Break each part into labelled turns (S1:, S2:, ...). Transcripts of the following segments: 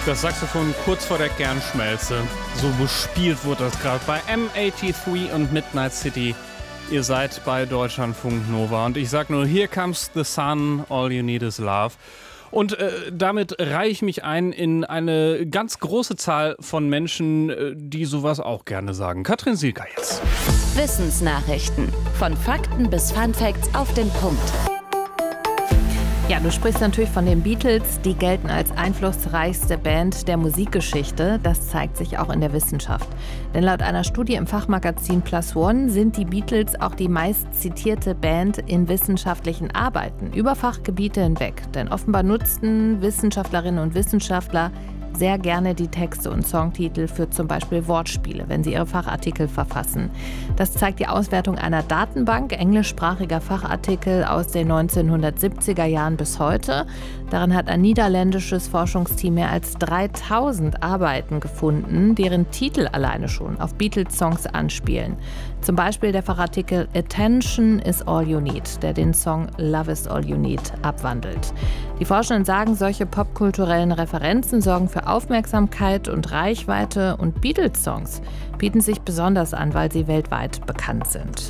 S1: Das Saxophon kurz vor der Kernschmelze. So bespielt wurde das gerade bei M83 und Midnight City. Ihr seid bei Deutschlandfunk Nova. Und ich sag nur, here comes the sun, all you need is love. Und damit reihe ich mich ein in eine ganz große Zahl von Menschen, die sowas auch gerne sagen. Katrin Sielker jetzt.
S2: Wissensnachrichten. Von Fakten bis Funfacts auf den Punkt.
S3: Ja, du sprichst natürlich von den Beatles. Die gelten als einflussreichste Band der Musikgeschichte. Das zeigt sich auch in der Wissenschaft. Denn laut einer Studie im Fachmagazin Plus One sind die Beatles auch die meist zitierte Band in wissenschaftlichen Arbeiten über Fachgebiete hinweg. Denn offenbar nutzten Wissenschaftlerinnen und Wissenschaftler sehr gerne die Texte und Songtitel für zum Beispiel Wortspiele, wenn sie ihre Fachartikel verfassen. Das zeigt die Auswertung einer Datenbank englischsprachiger Fachartikel aus den 1970er Jahren bis heute. Darin hat ein niederländisches Forschungsteam mehr als 3000 Arbeiten gefunden, deren Titel alleine schon auf Beatles-Songs anspielen. Zum Beispiel der Fachartikel Attention is all you need, der den Song Love is all you need abwandelt. Die Forschenden sagen, solche popkulturellen Referenzen sorgen für Aufmerksamkeit und Reichweite, und Beatles-Songs bieten sich besonders an, weil sie weltweit bekannt sind.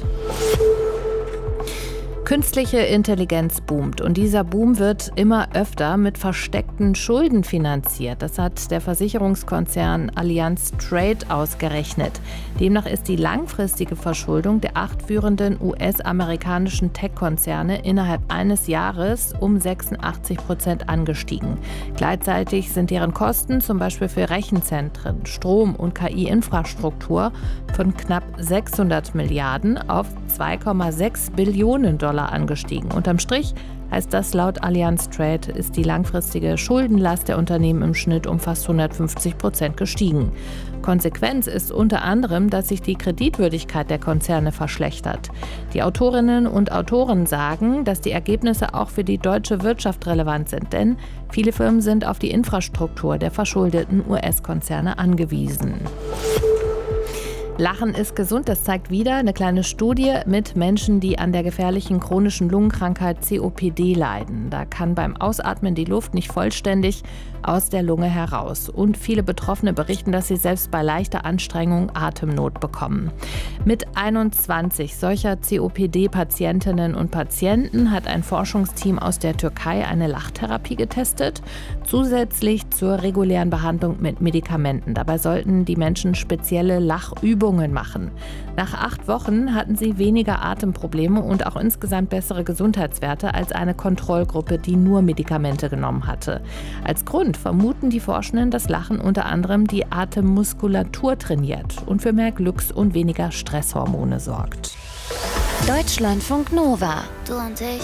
S3: Künstliche Intelligenz boomt, und dieser Boom wird immer öfter mit versteckten Schulden finanziert. Das hat der Versicherungskonzern Allianz Trade ausgerechnet. Demnach ist die langfristige Verschuldung der 8 führenden US-amerikanischen Tech-Konzerne innerhalb eines Jahres um 86% angestiegen. Gleichzeitig sind deren Kosten zum Beispiel für Rechenzentren, Strom und KI-Infrastruktur von knapp 600 Milliarden auf 2,6 Billionen Dollar angestiegen. Unterm Strich heißt das laut Allianz Trade, ist die langfristige Schuldenlast der Unternehmen im Schnitt um fast 150% gestiegen. Konsequenz ist unter anderem, dass sich die Kreditwürdigkeit der Konzerne verschlechtert. Die Autorinnen und Autoren sagen, dass die Ergebnisse auch für die deutsche Wirtschaft relevant sind, denn viele Firmen sind auf die Infrastruktur der verschuldeten US-Konzerne angewiesen. Lachen ist gesund, das zeigt wieder eine kleine Studie mit Menschen, die an der gefährlichen chronischen Lungenkrankheit COPD leiden. Da kann beim Ausatmen die Luft nicht vollständig aus der Lunge heraus. Und viele Betroffene berichten, dass sie selbst bei leichter Anstrengung Atemnot bekommen. Mit 21 solcher COPD-Patientinnen und Patienten hat ein Forschungsteam aus der Türkei eine Lachtherapie getestet, zusätzlich zur regulären Behandlung mit Medikamenten. Dabei sollten die Menschen spezielle Lachübungen machen. Nach 8 Wochen hatten sie weniger Atemprobleme und auch insgesamt bessere Gesundheitswerte als eine Kontrollgruppe, die nur Medikamente genommen hatte. Als Grund vermuten die Forschenden, dass Lachen unter anderem die Atemmuskulatur trainiert und für mehr Glücks- und weniger Stresshormone sorgt.
S2: Deutschlandfunk Nova. Du und ich.